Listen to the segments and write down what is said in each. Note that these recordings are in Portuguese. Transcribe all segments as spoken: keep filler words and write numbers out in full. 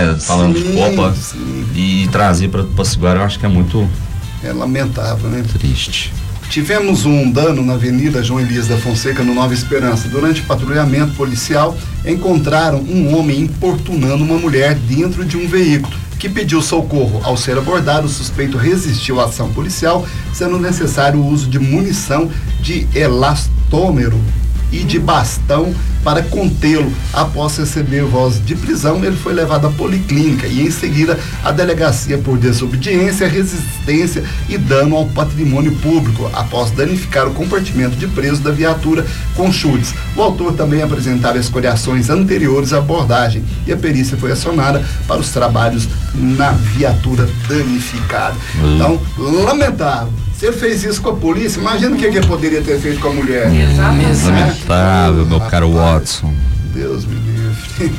né? Falando sim, de Copa. Sim. E trazer para Potiguar, eu acho que é muito... É lamentável, né? Triste. Tivemos um dano na Avenida João Elias da Fonseca, no Nova Esperança. Durante o patrulhamento policial, encontraram um homem importunando uma mulher dentro de um veículo, que pediu socorro. Ao ser abordado, o suspeito resistiu à ação policial, sendo necessário o uso de munição de elastômero e de bastão para contê-lo. Após receber voz de prisão, ele foi levado à policlínica e em seguida à delegacia por desobediência, resistência e dano ao patrimônio público, após danificar o compartimento de preso da viatura com chutes. O autor também apresentava escoriações anteriores à abordagem e a perícia foi acionada para os trabalhos na viatura danificada. Hum. Então, lamentável. Se ele fez isso com a polícia, imagina o que ele poderia ter feito com a mulher. Exatamente. Lamentável, meu caro Watson. Deus me livre.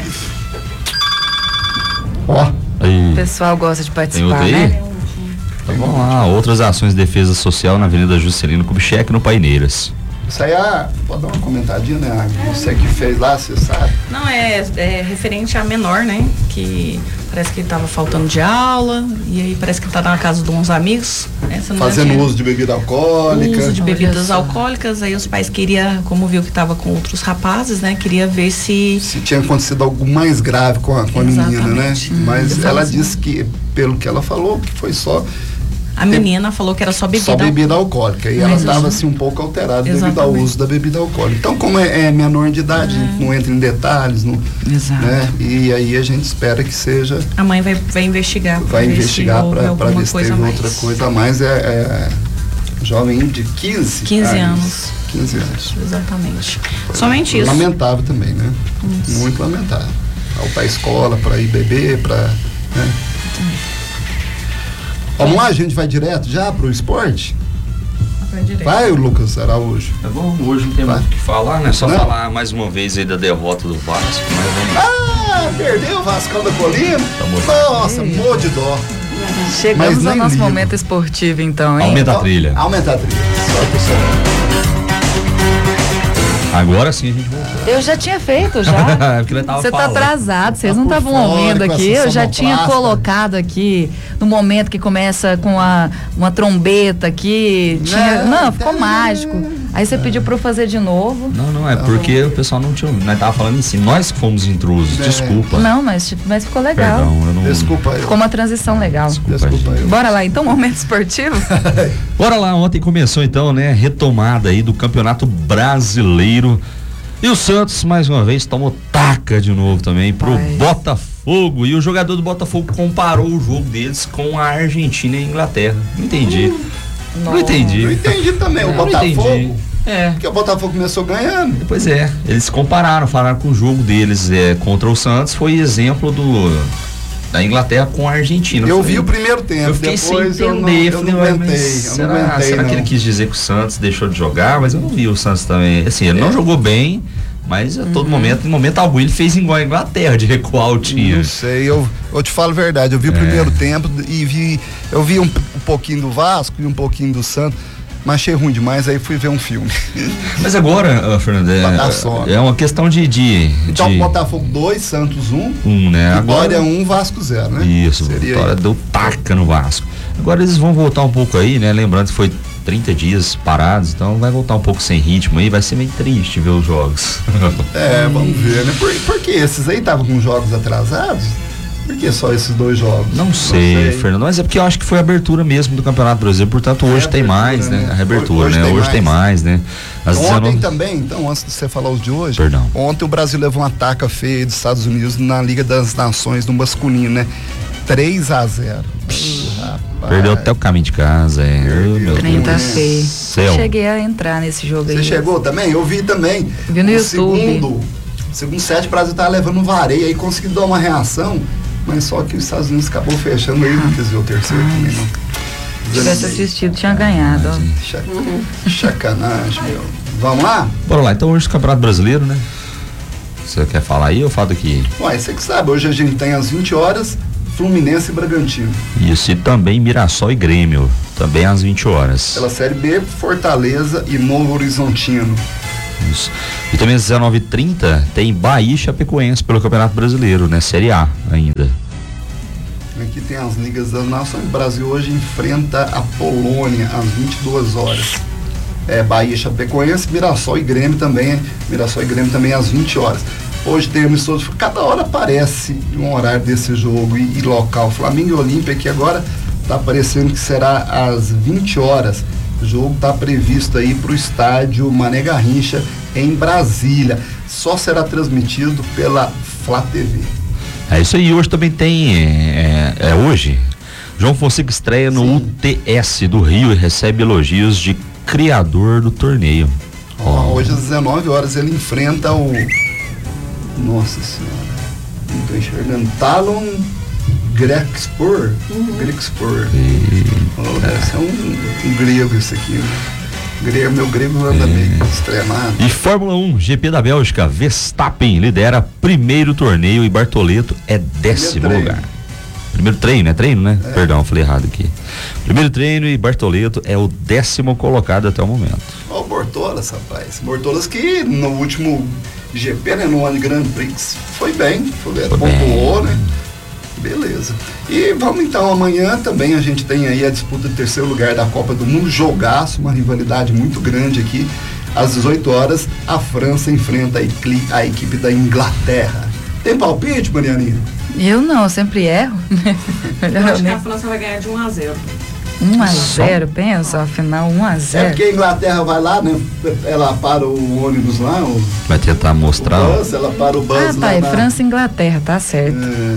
Ó. O pessoal gosta de participar, Tem né? Então vamos lá, outras ações de defesa social na Avenida Juscelino Kubitschek, no Paineiras. Isso aí, ah, pode dar uma comentadinha, né? Você que fez lá, você sabe? Não, é, é referente a menor, né? Que parece que estava faltando de aula, e aí parece que está na casa de uns amigos. Essa Fazendo tinha... uso de bebida alcoólica. Uso de bebidas alcoólicas, aí os pais queriam, como viu que estava com outros rapazes, né? Queria ver se... Se tinha acontecido algo mais grave com a, com a menina, né? Mas hum, ela assim. disse que, pelo que ela falou, que foi só... A menina falou que era só bebida Só bebida alcoólica. E ela estava assim um pouco alterada devido ao uso da bebida alcoólica. Então, como é, é menor de idade, é. não entra em detalhes. Não, Exato. Né? E aí a gente espera que seja... A mãe vai, vai investigar. Vai investigar para ver se teve mais. outra coisa a mais. É, é jovem de quinze, quinze anos. quinze anos. Exatamente. Somente isso. Lamentável também, né? Isso. Muito lamentável. Para a escola, para ir beber, para... Né? Vamos lá, a gente vai direto já pro esporte? Vai direto. Vai, Lucas Araújo. É bom, hoje não tem vai. muito o que falar, né? Só não. falar mais uma vez aí da derrota do Vasco. Mas vamos... Ah, perdeu o Vascão da Colina? Nossa, morro de dó. Chegamos ao nosso ligo. momento esportivo, então, hein? Aumenta a trilha. Aumenta a trilha. Só pessoal. Agora sim a gente voltou. Eu já tinha feito, já. Você tá atrasado, vocês tá não estavam ouvindo aqui. Eu já tinha colocado aqui no momento que começa com a, uma trombeta aqui. Tinha, não, ficou mágico. Aí você pediu pra eu fazer de novo. Não, não, é porque o pessoal não tinha. Nós tava falando em si, nós que fomos intrusos, é. desculpa. Não, mas, mas ficou legal. Perdão, eu não... Desculpa eu. Ficou uma transição legal. Desculpa, desculpa eu. Bora lá, então, momento esportivo? Bora lá, ontem começou então, né, retomada aí do Campeonato Brasileiro. E o Santos, mais uma vez, tomou taca de novo também pro Ai. Botafogo. E o jogador do Botafogo comparou o jogo deles com a Argentina e a Inglaterra. Não entendi. Hum. Não, não entendi. Não entendi também. Não, o Botafogo. Entendi. É. Porque o Botafogo começou ganhando. Pois é. Eles compararam, falaram que o jogo deles é, contra o Santos foi exemplo do. Da Inglaterra com a Argentina. Eu, eu vi o primeiro tempo, eu fiquei depois sem entender, eu não, eu não aguentei. Será, não aguentei, será não. que ele quis dizer que o Santos deixou de jogar? Mas eu não vi o Santos também. Assim, ele é. não jogou bem, mas a uhum. todo momento, em momento algum, ele fez igual a Inglaterra, de recuar o time. Não sei, eu, eu te falo a verdade, eu vi é. o primeiro tempo e vi, eu vi um, um pouquinho do Vasco e um pouquinho do Santos. Mas achei ruim demais, aí fui ver um filme. Mas agora, uh, Fernando, é, é uma questão de... de então, de... Botafogo dois, Santos um. Um, né? Vitória agora um, Vasco zero, né? Isso, Vitória deu taca no Vasco. Agora eles vão voltar um pouco aí, né? Lembrando que foi trinta dias parados, então vai voltar um pouco sem ritmo aí, vai ser meio triste ver os jogos. É, vamos ver, né? Por, porque esses aí estavam com jogos atrasados? Por que só esses dois jogos? Não sei, Não sei, Fernando, mas é porque eu acho que foi a abertura mesmo do Campeonato Brasileiro, portanto hoje é tem mais, né? A reabertura, hoje, né? Hoje, tem, hoje mais. tem mais, né? Às ontem dezenove... também, então, antes de você falar os de hoje, Perdão. Ontem o Brasil levou uma taca feia dos Estados Unidos na Liga das Nações no masculino, né? três a zero. Oh, perdeu até o caminho de casa, é. Oh, meu trinta Deus. feio. Céu. Cheguei a entrar nesse jogo aí. Você chegou também? Eu vi também. Vi no o YouTube. Segundo, segundo set, o Brasil tava levando um vareio, aí conseguiu dar uma reação. Mas só que os Estados Unidos acabou fechando aí, não quis ver o terceiro também, não. Se tivesse assistido, tinha ganhado. Chac... Chacanagem, meu. Vamos lá? Bora lá, então hoje o Campeonato Brasileiro, né? Você quer falar aí ou eu falo aqui? Ué, você que sabe, hoje a gente tem às vinte horas, Fluminense e Bragantino. Isso, e também Mirassol e Grêmio, também às vinte horas. Pela Série B, Fortaleza e Novo Horizontino. Isso. E também às dezenove e trinta tem Bahia e Chapecoense pelo Campeonato Brasileiro, né? Série A ainda. Aqui tem as Ligas das Nações. O Brasil hoje enfrenta a Polônia às vinte e duas horas. É, Bahia, Chapecoense, Mirassol e Grêmio também. Mirassol e Grêmio também às vinte horas. Hoje tem amistoso. Cada hora aparece um horário desse jogo e, e local. Flamengo e Olímpia aqui agora está aparecendo que será às vinte horas. O jogo está previsto aí para o estádio Mané Garrincha em Brasília. Só será transmitido pela Flá T V. É isso aí, hoje também tem, é, é hoje, João Fonseca estreia no Sim. U T S do Rio e recebe elogios de criador do torneio. Oh, oh. Hoje às dezenove horas ele enfrenta o, nossa senhora, não estou enxergando, Talon Grexpor, uhum. Grexpor, e... oh, deve ser um, um grego isso aqui, né? Grego, meu grego anda é. meio extremado. E Fórmula um, G P da Bélgica, Verstappen lidera primeiro torneio e Bartoleto é décimo lugar. Primeiro treino, é treino, né? É. Perdão, falei errado aqui. Primeiro treino e Bartoleto é o décimo colocado até o momento. Ó, o Bortolas, rapaz. Bortolas que no último G P, né? No ano Grand Prix, foi bem, foi, foi pontuou, bem. né? Beleza. E vamos então, amanhã também a gente tem aí a disputa de terceiro lugar da Copa do Mundo, jogaço, uma rivalidade muito grande aqui. Às dezoito horas, a França enfrenta a, a equipe da Inglaterra. Tem palpite, Marianinha? Eu não, eu sempre erro. Eu acho que a França vai ganhar de um a zero. um a zero, pensa, afinal um a zero. É porque a Inglaterra vai lá, né? Ela para o ônibus lá. O, vai tentar mostrar. O bus, ela para o bus ah, lá. Ah, tá, na... França e Inglaterra, tá certo. É.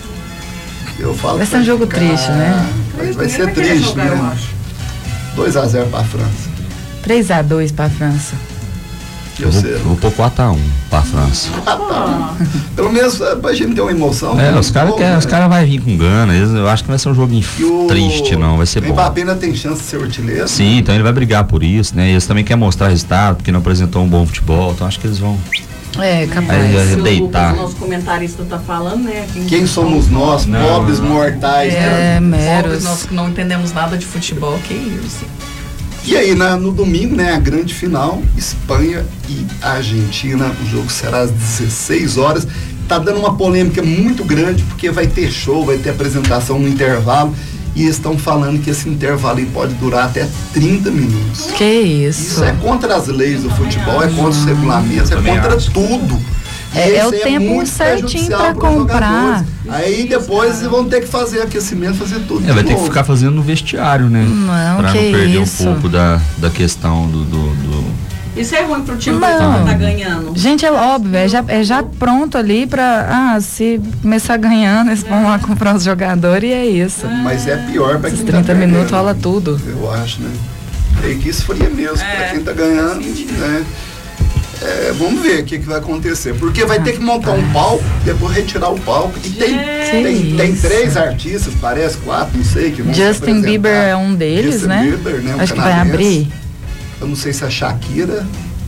Eu falo vai ser um jogo ficar... triste, né? Vai, vai ser triste, jogar, né? dois a zero para a França. três a dois para a França. Eu vou, eu vou pôr quatro a um para a França. quatro a um. Pelo menos pra gente ter uma emoção. É, os caras um né? cara vão vir com gana. Eu acho que vai ser um joguinho o... triste, não. Vai ser o bom. O Mbappé ainda tem chance de ser artilheiro. Sim, né? Então ele vai brigar por isso, né? Eles também querem mostrar resultado, porque não apresentou um bom futebol. Então acho que eles vão. É, capaz. Aí, deitar. O nosso comentarista tá falando, né? Quem, Quem somos nós, não, pobres não. mortais, é, né? meros. Pobres, nós que não entendemos nada de futebol, que isso. E aí, na, no domingo, né, a grande final, Espanha e Argentina. O jogo será às dezesseis horas. Tá dando uma polêmica muito grande, porque vai ter show, vai ter apresentação no intervalo. E estão falando que esse intervalo aí pode durar até trinta minutos. Que isso? Isso é contra as leis do futebol, é contra os regulamentos, é contra tudo. É, é o tempo certinho para comprar. Aí depois vão ter que fazer aquecimento, fazer tudo. É, vai ter que ficar fazendo no vestiário, né? Não, pra que não perder isso? um pouco da, da questão do, do, do... Isso é ruim pro time que não. tá ganhando. Gente, é óbvio, é já, é já pronto ali pra, ah, se começar ganhando, eles vão lá comprar os jogadores e é isso. Mas é pior pra quem trinta tá minutos rola tudo. Eu acho, né? É que isso faria mesmo, é, pra quem tá ganhando, né? É, vamos ver o que, que vai acontecer. Porque vai ah, ter que montar um palco, depois retirar o palco. E tem, tem, tem três artistas, parece, quatro, não sei, que vão Justin Bieber é um deles, Justin né? Bieber, né? Um acho que vai abrir. Eu não sei se a Shakira.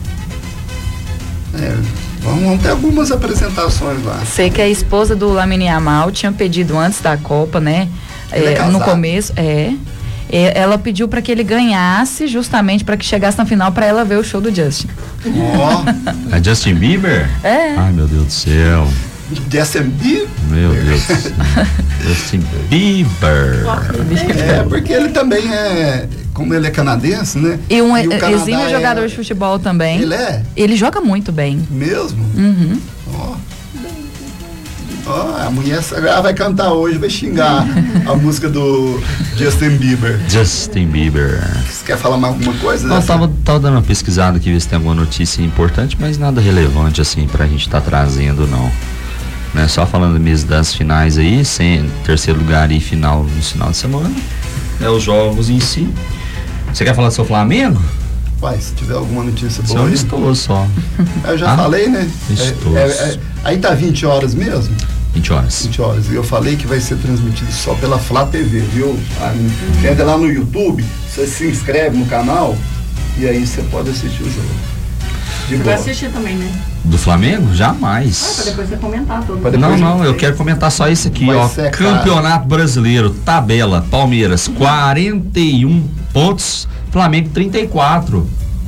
É, vão ter algumas apresentações lá. Sei que a esposa do Lamine Yamal tinha pedido antes da Copa, né? É, é, no começo, é. Ela pediu para que ele ganhasse, justamente para que chegasse na final para ela ver o show do Justin. Ó. Oh. É Justin Bieber? É. Ai, meu Deus do céu. Justin Bieber? Meu Deus do céu. Justin Bieber. É, porque ele também é, como ele é canadense, né? E um exímio jogador é... de futebol também. Ele é? Ele joga muito bem. Mesmo? Uhum. Ó. Oh, a mulher ela vai cantar hoje, vai xingar a música do Justin Bieber. Justin Bieber. Você quer falar mais alguma coisa? Eu tava, tava dando uma pesquisada aqui, ver se tem alguma notícia importante, mas nada relevante assim pra gente estar tá trazendo, não. Né? Só falando mesmo das finais aí, sem terceiro lugar e final no final de semana. Né? Os jogos em si. Você quer falar do seu Flamengo? Pai, se tiver alguma notícia boa. Só estou só. Eu já ah, falei, né? Estou. É, é, é, aí tá vinte horas mesmo? vinte horas. vinte horas. E eu falei que vai ser transmitido só pela Flá T V, viu? Entra lá no YouTube, você se inscreve no canal e aí você pode assistir o jogo. De você boa. Vai assistir também, né? Do Flamengo? Jamais. Ah, pra depois você comentar tudo. Não, não, eu quero comentar só isso aqui, vai ó. Campeonato Brasileiro, tabela, Palmeiras, quarenta e um pontos, Flamengo trinta e quatro.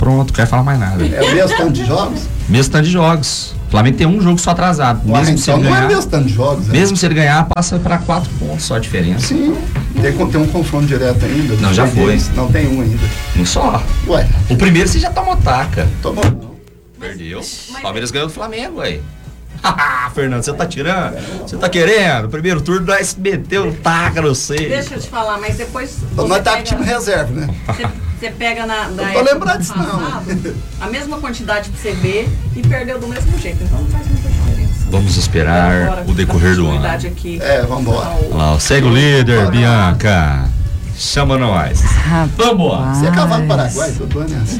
Pronto, não quero falar mais nada. É o mesmo tanto de jogos? Mesmo tanto de jogos. O Flamengo tem um jogo só atrasado. Uai, mesmo se então ele não ganhar, é mesmo tanto de jogos. Mesmo é. se ele ganhar, passa para quatro pontos só a diferença. Sim. Tem, tem um confronto direto ainda. Não, já foi. Deles. Não tem um ainda. Um só. Ué. O primeiro você já tomou taca. Tomou. Perdeu. O Palmeiras ganhou do Flamengo, ué. Fernando, você tá tirando? Você tá querendo? O primeiro turno nós meteu no taca, não sei. Deixa eu te falar, mas depois. Então, nós tá com time reserva, né? Você, você pega na. Da não tô lembrado disso, não. A mesma quantidade que você vê e perdeu do mesmo jeito. Então não faz muita diferença. Vamos esperar o decorrer do ano. Aqui, é, vamos embora. Lá, segue o líder, Bianca. Chama nós. Vamos lá. Você é cavalo paraguai, todo ano é assim.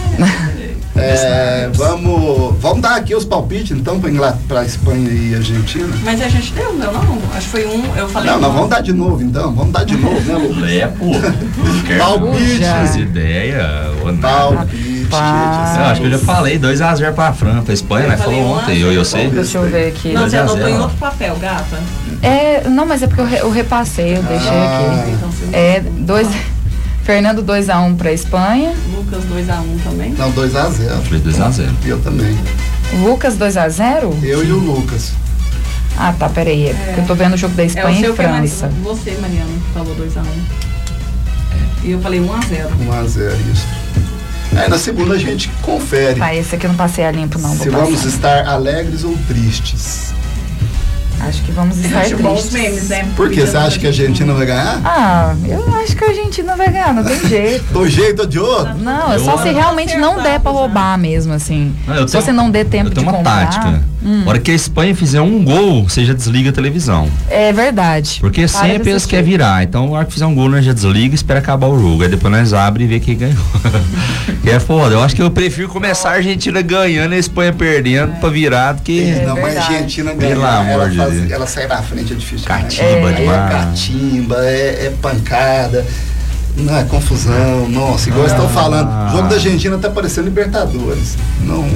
É, vamos, vamos dar aqui os palpites então para Espanha e Argentina. Mas a gente deu, não, não. Acho que foi um, eu falei. Não, nós vamos dar de novo então. Vamos dar de novo, né, Lucas? É, pô. Palpites. Ideia. Palpite, gente. Eu acho que eu já falei dois a zero pra França, pra Espanha, né? Falou ontem, eu e eu sei. Deixa eu ver aqui. Não, você anotou em outro papel, gata. É, não, mas é porque eu, re, eu repassei, eu deixei ah, aqui. Então, é, dois. Fernando dois a um para Espanha. Lucas dois a um também. Não, dois a zero. Foi dois a zero. Eu também. Lucas dois a zero? Eu e o Lucas. Ah, tá, peraí. É porque eu tô vendo o jogo da Espanha é, o e França. Que você, Mariana, falou dois a um. É. E eu falei um a zero. um a zero, isso. Aí na segunda a gente confere. Tá, esse aqui eu não passei a limpo, não. Se vamos estar alegres ou tristes. Acho que vamos estar tristes. Bons memes, né? Por que você acha que a Argentina vai ganhar? Ah, eu acho que a Argentina vai ganhar, não tem jeito. Do jeito ou de outro? Não, é só se realmente não der pra roubar mesmo, assim. Não, se você não der tempo de comprar. Eu tenho uma tática. Hum. A hora que a Espanha fizer um gol, você já desliga a televisão. É verdade. Porque Para sempre eles querem virar. Então, na hora que fizer um gol, nós já desliga e espera acabar o jogo. Aí depois nós abre e vê quem ganhou. Que é foda. Eu acho que eu prefiro começar a Argentina ganhando e a Espanha perdendo é. pra virar do que... É, não, mas a Argentina ganhando, ela, faz, ela sai na frente é difícil. Catimba é, demais. É catimba, é, é pancada. Não, é confusão, nossa, igual ah, estão falando. O jogo da Argentina tá parecendo Libertadores. Não.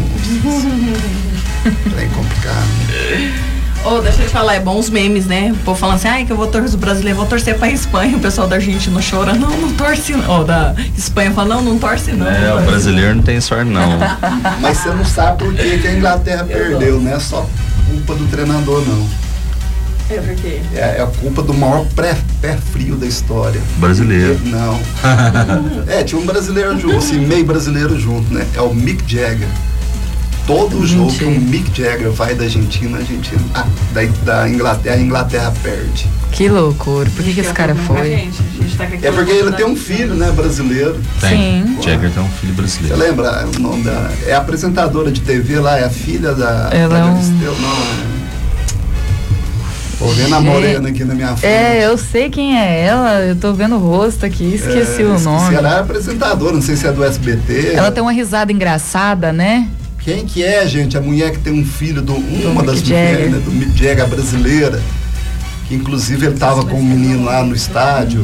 É complicado. Ô, oh, deixa eu te falar, é bom os memes, né? O povo falando assim, ai, que eu vou torcer o brasileiro, vou torcer pra Espanha. O pessoal da Argentina chora, não, não torce não. Ou da Espanha fala, não, não torce não. É, não o brasileiro não tem sorte não. Mas você não sabe por que, que a Inglaterra eu perdeu, não. Não é só culpa do treinador, não. É por quê? É, é a culpa do maior pré, pé frio da história. Brasileiro. Porque, não. É, tinha um brasileiro junto, assim, meio brasileiro junto, né? É o Mick Jagger. Todo jogo que o Mick Jagger vai da Argentina, a Argentina, ah, da, da Inglaterra, a Inglaterra perde. Que loucura. Por que, que esse cara foi? Gente, a gente tá é porque ele tem um filho, né, brasileiro. Tem. Sim. Jagger tem um filho brasileiro. Você lembra o nome da... É a apresentadora de T V lá, é a filha da... Ela é um... Não, é... Tô vendo a morena aqui na minha frente. É, eu sei quem é ela, eu tô vendo o rosto aqui, esqueci é, o nome. Ela é apresentadora, não sei se é do S B T. Ela tem uma risada engraçada, né? Quem que é, gente? A mulher que tem um filho, do, uma do das mulheres, né, do Mick Jagger, brasileira. Que inclusive ele tava com um menino lá no estádio.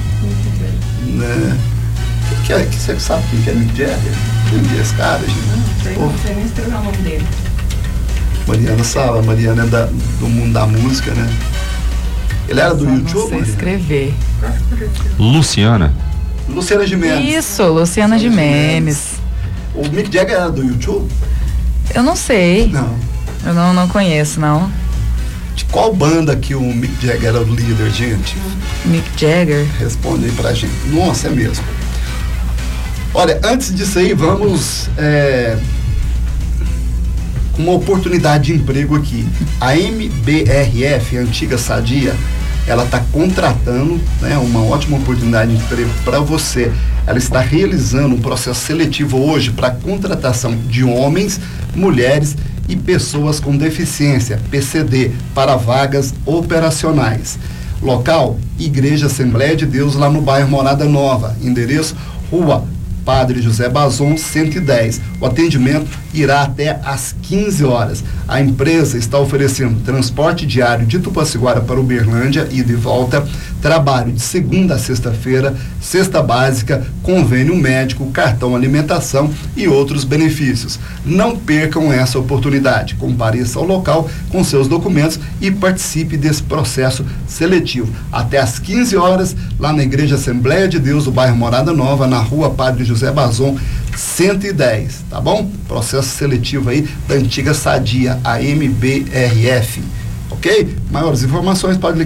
Né? Quem que é? Que você sabe quem que é Mick Jagger? Quem é esse cara, gente? Não sei, não sei nem escrever o nome dele. Mariana sabe, a Mariana é da, do mundo da música, né? Ele era do Só YouTube? Não sei escrever. Luciana. Luciana Gimenez. Isso, Luciana, Luciana Gimenez. O Mick Jagger era do YouTube? Eu não sei. Não. Eu não, não conheço, não. De qual banda que o Mick Jagger era o líder, gente? Mick Jagger? Responde aí pra gente. Nossa, é mesmo. Olha, antes disso aí, vamos... É, uma oportunidade de emprego aqui. A M B R F, a antiga Sadia, ela está contratando, né, uma ótima oportunidade de emprego para você. Ela está realizando um processo seletivo hoje para contratação de homens, mulheres e pessoas com deficiência, P C D, para vagas operacionais. Local, Igreja Assembleia de Deus, lá no bairro Morada Nova. Endereço, Rua Padre José Bazon, cento e dez. O atendimento irá até às quinze horas. A empresa está oferecendo transporte diário de Tupaciguara para Uberlândia, ida e volta, trabalho de segunda a sexta-feira, cesta básica, convênio médico, cartão alimentação e outros benefícios. Não percam essa oportunidade. Compareça ao local com seus documentos e participe desse processo seletivo. Até às quinze horas, lá na Igreja Assembleia de Deus, do bairro Morada Nova, na Rua Padre José Bazon, cento e dez, tá bom? Processo seletivo aí da antiga Sadia, a M B R F, ok? Maiores informações pode ligar